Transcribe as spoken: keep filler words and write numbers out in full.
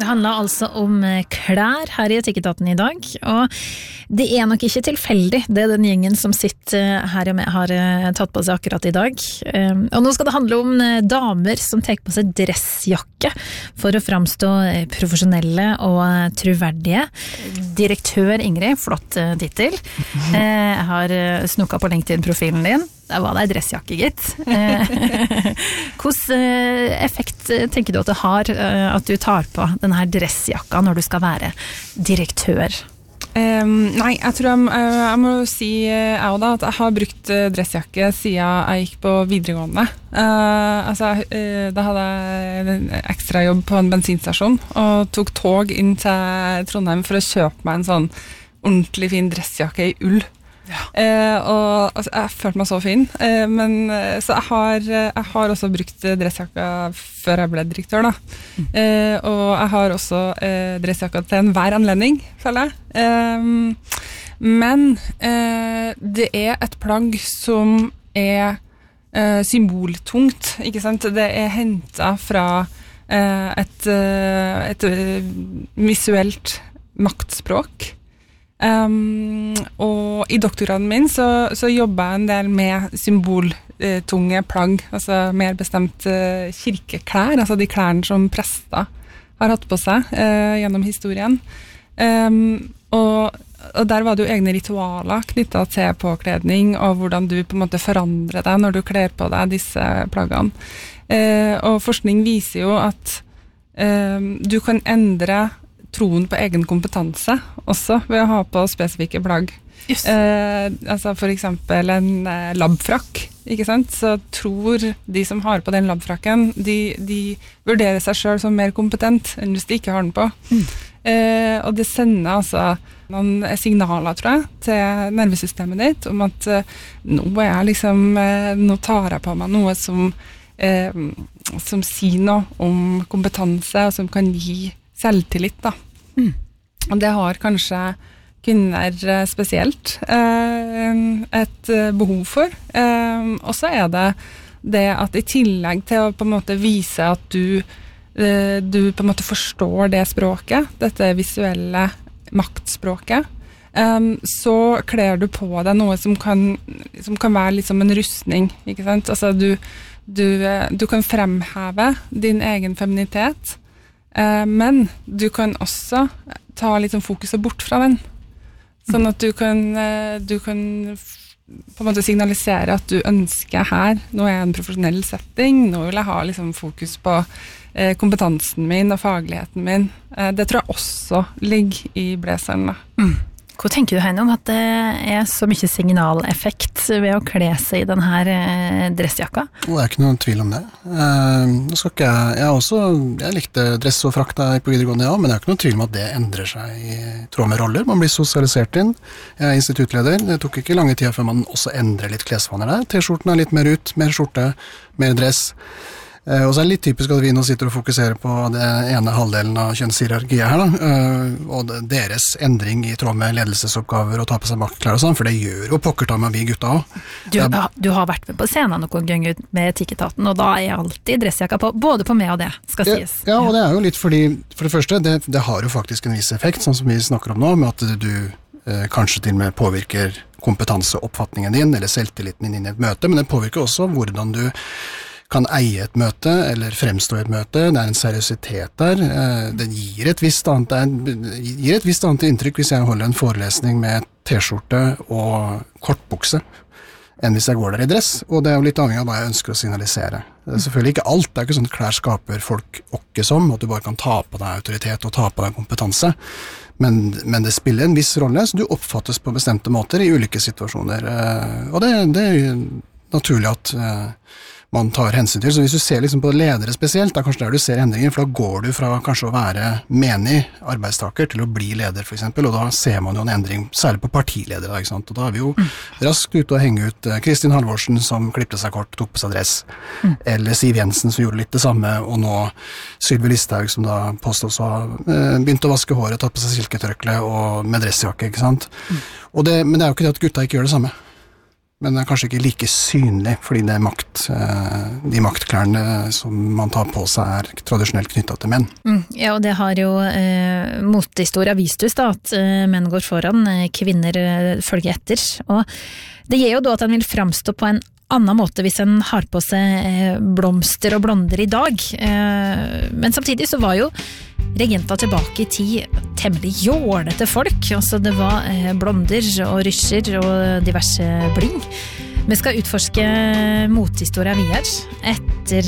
Det handler altså om klær her i Etikketaten i dag, og det er nok ikke tilfeldig, det er den gjengen som sitter her og med har tatt på seg akkurat i dag. Og nå skal det handle om damer som tar på seg dressjakke for å framstå profesjonelle og troverdige. Direktør Ingrid, flott titel. Jeg har snukket på LinkedIn-profilen din. Der var det en dressjakke, gitt. Hvordan effekt tenker du at det har at du tar på denne dressjakka når du skal være direktør? Um, nei, jeg tror jeg, jeg må si jeg da, at jeg har brukt dressjakke siden jeg gikk på videregående. Uh, altså, uh, da hadde jeg en ekstra jobb på en bensinstasjon og tok tog inn til Trondheim for å kjøpe meg en sånn ordentlig fin dressjakke i ull. Ja. Uh, og altså, jeg følte meg så fin, uh, men uh, så jeg har, uh, jeg har også brukt dressjakka før jeg ble direktør da. Mm. Uh, og jeg har også uh, dressjakka til enhver anledning, føler jeg. Um, men uh, det er et plagg som er uh, symboltungt, ikke sant? Det er hentet fra uh, et, uh, et uh, visuelt maktspråk. Um, og i doktorgraden min så, så jobber jeg en del med symboltunge plagg, altså mer bestemt uh, kirkeklær, altså de klærne som prester har hatt på seg uh, gjennom historien. Um, og, og der var det jo egne ritualer knyttet til påkledning, og hvordan du på en måte forandrer deg når du kler på deg disse plaggene. Uh, og forskning viser jo at uh, du kan endre troen på egen kompetanse også ved å ha på spesifikke plagg. Eh, altså for eksempel en eh, labfrakk, ikke sant? Så tror de som har på den labfrakken, de, de vurderer seg selv som mer kompetent enn hvis de ikke har den på. Mm. Eh, og det sender altså noen signaler, tror jeg, til nervesystemet ditt om at eh, nå er jeg liksom, eh, nå tar jeg på meg noe som, eh, som sier noe om kompetanse, og som kan gi selvtillit da. Mm. Og det har kanskje kvinner spesielt eh, et behov for. Eh, og så er det det at i tillegg til å på en måte vise at du, eh, du på en måte forstår det språket, dette visuelle maktspråket, eh, så kler du på deg noe som kan, som kan være litt som en rustning, ikke sant? Altså du, du, du kan fremheve din egen feminitet, Uh, men du kan også ta litt sånn fokuset bort fra den. Sånn at du kan, uh, du kan på en måte signalisere at du ønsker her, nå er jeg en profesjonell setting, nå vil jeg ha liksom fokus på uh, kompetansen min og fagligheten min. Uh, det tror jeg også ligger i blazeren da. Mm. Hva tenker du, Heine, om at det er så mye signaleffekt ved å kle seg i denne dressjakka? Det er ikke noen tvil om det. Eh, nå skal ikke jeg, jeg også, jeg likte dress og frakt der på videregående, ja, men det er ikke noen tvil om at det endrer seg i tråd med roller. Man blir sosialisert inn. Jeg er instituttleder. Det tok ikke lange tida før man også endrer litt klesvaner der. T-skjorten er litt mer ut, mer skjorte, mer dress. Uh, og så er det litt typisk at vi nå sitter og fokuserer på det ene halvdelen av kjønnshierarkiet her da, uh, og deres endring i tråd med ledelsesoppgaver og ta på seg maktklær og sånn, for det gjør jo pokker ta med vi gutta også. Du, er, du har vært med på scenen noen ganger med Etikketaten, og da er jeg alltid dressjakka på, både på meg og det, skal ja, sies. Ja, og det er jo litt fordi, for det første, det, det har jo faktisk en viss effekt, sånn som vi snakker om nå, med at du uh, kanskje til og med påvirker kompetanseoppfatningen din, eller selvtilliten din inn i et møte, men det påvirker også hvordan du kan eie et møte, eller fremstå i et møte. Det er en seriøsitet der. Det gir et visst annet, gir et visst annet inntrykk hvis jeg holder en forelesning med T-skjorte og kortbukse, enn hvis jeg går der i dress. Og det er jo litt avhengig av hva jeg ønsker å signalisere. Det er selvfølgelig ikke alt. Det er ikke sånn at klær skaper folk åkke som, at du bare kan ta på deg autoritet og ta på deg kompetanse. Men, men det spiller en viss rolle, så du oppfattes på bestemte måter i ulike situasjoner. Og det, det er jo naturlig at man tar hensyn til. Så hvis du ser liksom på ledere spesielt, da kanskje der du ser endringer, for da går du fra kanskje å være menig arbeidstaker til å bli leder for eksempel, og da ser man jo en endring, særlig på partiledere, ikke sant? Og da er vi jo mm. raskt ute og henge ut Kristin Halvorsen som klippte seg kort, tok på seg dress, mm. eller Siv Jensen som gjorde litt det samme, og nå Sylvi Listhaug som da påstås å ha eh, begynt å vaske håret, tatt på seg silketørkle og med dressjakke, ikke sant? Mm. Og det, men det er jo ikke det at gutta ikke gjør det samme. men er kanskje ikke like synlig, fordi det er makt, de maktklærne som man tar på seg er tradisjonelt knyttet til menn. Mm, ja, og det har jo eh, motehistoria vist oss da, at eh, menn går foran, eh, kvinner eh, følger etter, og det gjør jo da at en vil framstå på en annen måte hvis en har på seg eh, blomster og blonder i dag, eh, men samtidig så var jo regenter tilbake i tid temmelig jålete folk, altså det var eh, blonder og rysjer og diverse bling. Vi skal utforske motehistoria videre etter